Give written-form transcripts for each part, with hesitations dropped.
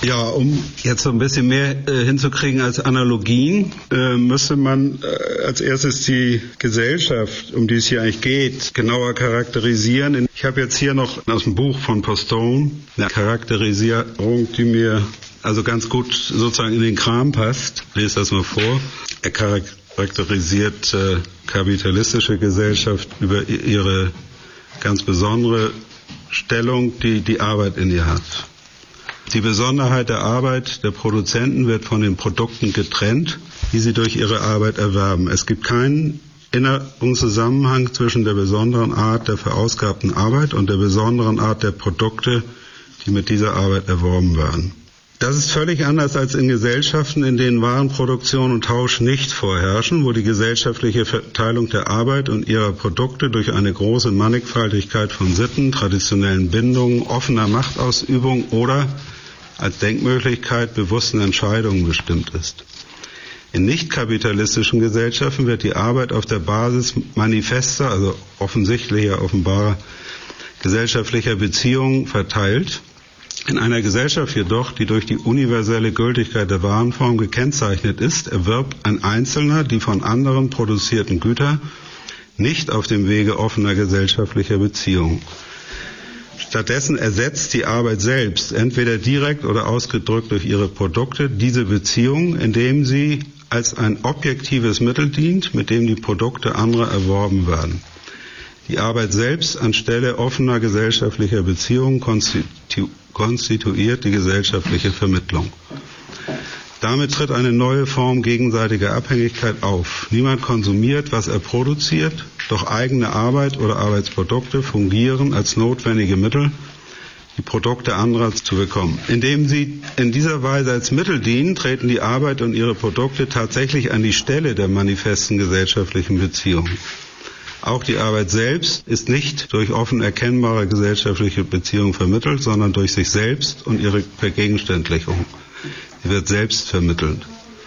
Ja, um jetzt so ein bisschen mehr hinzukriegen als Analogien, müsste man als erstes die Gesellschaft, um die es hier eigentlich geht, genauer charakterisieren. Ich habe jetzt hier noch aus dem Buch von Postone eine Charakterisierung, die mir also ganz gut sozusagen in den Kram passt. Ich lese das mal vor. Er charakterisiert kapitalistische Gesellschaft über ihre ganz besondere Stellung, die die Arbeit in ihr hat. Die Besonderheit der Arbeit der Produzenten wird von den Produkten getrennt, die sie durch ihre Arbeit erwerben. Es gibt keinen inneren Zusammenhang zwischen der besonderen Art der verausgabten Arbeit und der besonderen Art der Produkte, die mit dieser Arbeit erworben werden. Das ist völlig anders als in Gesellschaften, in denen Warenproduktion und Tausch nicht vorherrschen, wo die gesellschaftliche Verteilung der Arbeit und ihrer Produkte durch eine große Mannigfaltigkeit von Sitten, traditionellen Bindungen, offener Machtausübung oder als Denkmöglichkeit bewussten Entscheidungen bestimmt ist. In nicht-kapitalistischen Gesellschaften wird die Arbeit auf der Basis manifester, also offensichtlicher, offenbarer gesellschaftlicher Beziehungen verteilt. In einer Gesellschaft jedoch, die durch die universelle Gültigkeit der Warenform gekennzeichnet ist, erwirbt ein Einzelner die von anderen produzierten Güter nicht auf dem Wege offener gesellschaftlicher Beziehungen. Stattdessen ersetzt die Arbeit selbst, entweder direkt oder ausgedrückt durch ihre Produkte, diese Beziehung, indem sie als ein objektives Mittel dient, mit dem die Produkte anderer erworben werden. Die Arbeit selbst anstelle offener gesellschaftlicher Beziehungen konstituiert die gesellschaftliche Vermittlung. Damit tritt eine neue Form gegenseitiger Abhängigkeit auf. Niemand konsumiert, was er produziert, doch eigene Arbeit oder Arbeitsprodukte fungieren als notwendige Mittel, die Produkte anderer zu bekommen. Indem sie in dieser Weise als Mittel dienen, treten die Arbeit und ihre Produkte tatsächlich an die Stelle der manifesten gesellschaftlichen Beziehungen. Auch die Arbeit selbst ist nicht durch offen erkennbare gesellschaftliche Beziehungen vermittelt, sondern durch sich selbst und ihre Vergegenständlichung. Sie wird selbst vermittelt.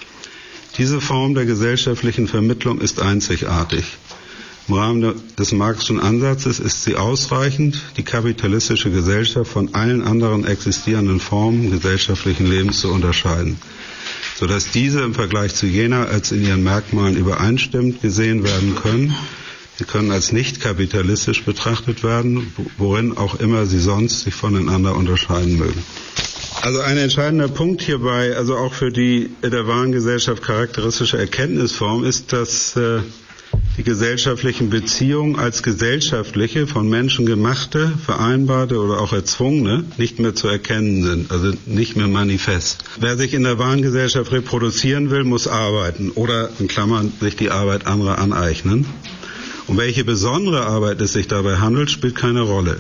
Diese Form der gesellschaftlichen Vermittlung ist einzigartig. Im Rahmen des Marxischen Ansatzes ist sie ausreichend, die kapitalistische Gesellschaft von allen anderen existierenden Formen gesellschaftlichen Lebens zu unterscheiden, sodass diese im Vergleich zu jener als in ihren Merkmalen übereinstimmend gesehen werden können. Sie können als nicht kapitalistisch betrachtet werden, worin auch immer sie sonst sich voneinander unterscheiden mögen. Also ein entscheidender Punkt hierbei, also auch für die der wahren Gesellschaft charakteristische Erkenntnisform, ist, dass die gesellschaftlichen Beziehungen als gesellschaftliche, von Menschen gemachte, vereinbarte oder auch erzwungene nicht mehr zu erkennen sind, also nicht mehr manifest. Wer sich in der wahren Gesellschaft reproduzieren will, muss arbeiten oder, in Klammern, sich die Arbeit anderer aneignen. Um welche besondere Arbeit es sich dabei handelt, spielt keine Rolle.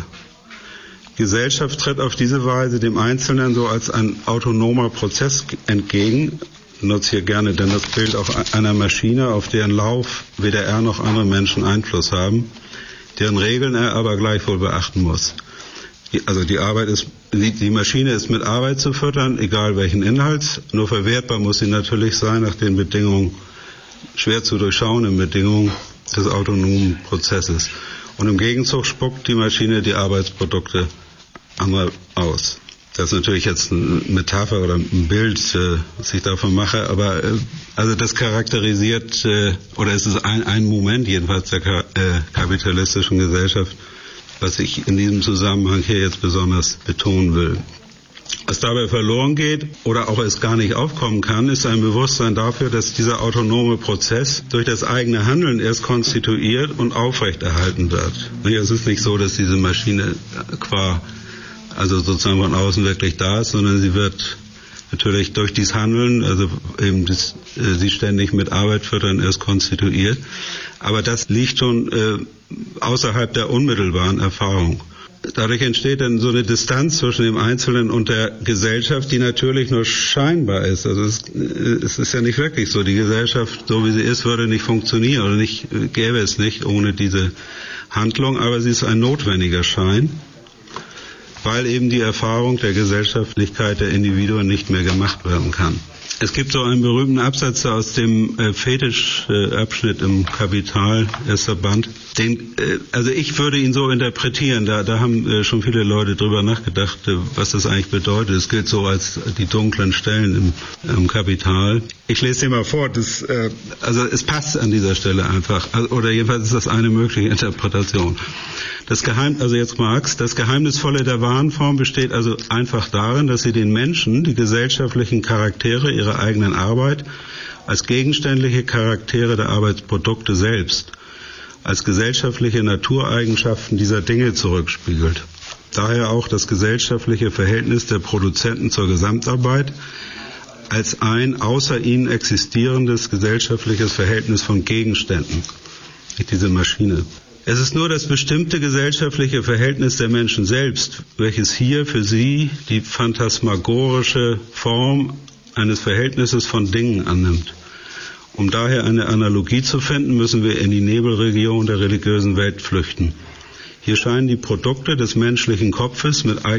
Die Gesellschaft tritt auf diese Weise dem Einzelnen so als ein autonomer Prozess entgegen. Ich nutze hier gerne denn das Bild auch einer Maschine, auf deren Lauf weder er noch andere Menschen Einfluss haben, deren Regeln er aber gleichwohl beachten muss. Die Maschine ist mit Arbeit zu füttern, egal welchen Inhalt, nur verwertbar muss sie natürlich sein nach den Bedingungen, schwer zu durchschauenden Bedingungen des autonomen Prozesses. Und im Gegenzug spuckt die Maschine die Arbeitsprodukte anderer aus. Das ist natürlich jetzt eine Metapher oder ein Bild, was ich davon mache, aber also das charakterisiert, oder es ist ein Moment jedenfalls der kapitalistischen Gesellschaft, was ich in diesem Zusammenhang hier jetzt besonders betonen will. Was dabei verloren geht oder auch es gar nicht aufkommen kann, ist ein Bewusstsein dafür, dass dieser autonome Prozess durch das eigene Handeln erst konstituiert und aufrechterhalten wird. Es ist nicht so, dass diese Maschine also sozusagen von außen wirklich da ist, sondern sie wird natürlich durch dieses Handeln, also eben sie ständig mit Arbeit füttern, erst konstituiert. Aber das liegt schon außerhalb der unmittelbaren Erfahrung. Dadurch entsteht dann so eine Distanz zwischen dem Einzelnen und der Gesellschaft, die natürlich nur scheinbar ist. Also es ist ja nicht wirklich so. Die Gesellschaft, so wie sie ist, würde nicht funktionieren oder gäbe es nicht ohne diese Handlung. Aber sie ist ein notwendiger Schein, weil eben die Erfahrung der Gesellschaftlichkeit der Individuen nicht mehr gemacht werden kann. Es gibt so einen berühmten Absatz aus dem Fetischabschnitt im Kapital, erster Band. Also ich würde ihn so interpretieren, da haben schon viele Leute drüber nachgedacht, was das eigentlich bedeutet. Es gilt so als die dunklen Stellen im Kapital. Ich lese dir mal vor, also es passt an dieser Stelle einfach, oder jedenfalls ist das eine mögliche Interpretation. Also jetzt Marx, das Geheimnisvolle der Warenform besteht also einfach darin, dass sie den Menschen, die gesellschaftlichen Charaktere ihrer eigenen Arbeit, als gegenständliche Charaktere der Arbeitsprodukte selbst, als gesellschaftliche Natureigenschaften dieser Dinge zurückspiegelt. Daher auch das gesellschaftliche Verhältnis der Produzenten zur Gesamtarbeit als ein außer ihnen existierendes gesellschaftliches Verhältnis von Gegenständen, diese Maschine. Es ist nur das bestimmte gesellschaftliche Verhältnis der Menschen selbst, welches hier für sie die phantasmagorische Form eines Verhältnisses von Dingen annimmt. Um daher eine Analogie zu finden, müssen wir in die Nebelregion der religiösen Welt flüchten. Hier scheinen die Produkte des menschlichen Kopfes mit